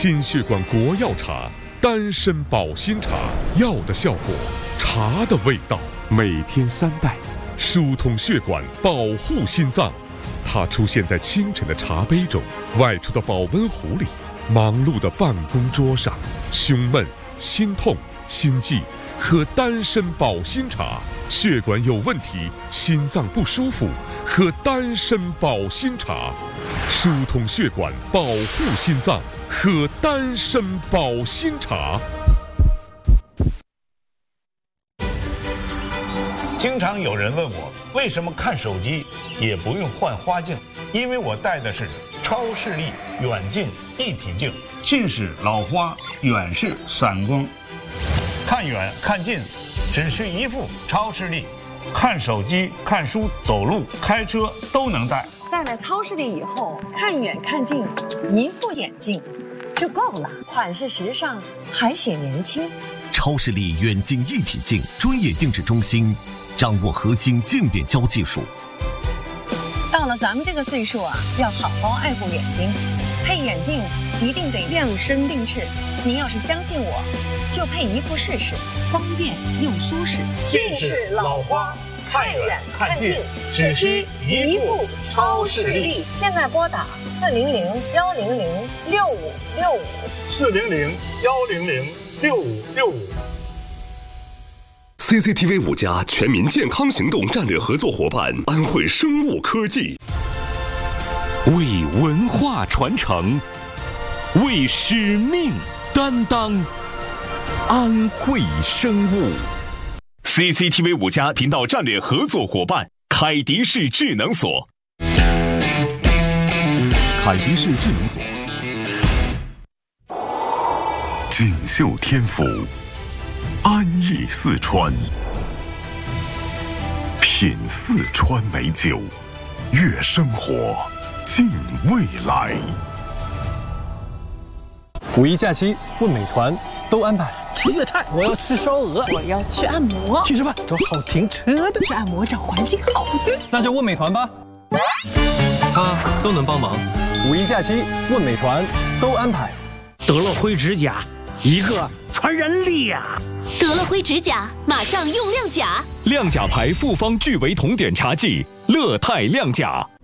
心血管国药茶，丹参保心茶，药的效果，茶的味道。每天3袋，疏通血管，保护心脏。它出现在清晨的茶杯中，外出的保温壶里，忙碌的办公桌上。胸闷、心痛、心悸，喝丹参保心茶。血管有问题，心脏不舒服，喝丹参保心茶。疏通血管，保护心脏，喝丹参保心茶。 经常有人问我，为什么看手机也不用换花镜？因为我戴的是超视力远近一体镜，近视老花，远视散光。看远看近，只需一副超视力，看手机、看书、走路、开车都能戴。 戴了超视力以后，看远看近，一副眼镜就够了，款式时尚，还显年轻。 超视力远近一体镜专业定制中心，掌握核心渐变焦技术。 到了咱们这个岁数啊，要好好爱护眼睛，配眼镜一定得量身定制。您要是相信我，就配一副试试，方便又舒适。 近视老花，看远看近，只需一副超视力。 现在拨打 400-100-6565。400-100-6565。 CCTV 5家全民健康行动战略合作伙伴安慧生物科技， 为文化传承，为使命担当，安慧生物。CCTV 5家频道战略合作伙伴凯迪士智能锁。 凯迪士智能锁， 锦绣天府，安逸四川，品四川美酒，悦生活，敬未来。 五一假期问美团都安排。 吃粤菜，我要吃烧鹅， 我要去按摩， 去吃饭，找好停车的， 去按摩找环境好的， 那就问美团吧，他都能帮忙。五一假期问美团都安排。 得了灰指甲，一个传染2。 得了灰指甲，马上用亮甲。 亮甲牌复方聚维酮碘茶剂，乐泰亮甲。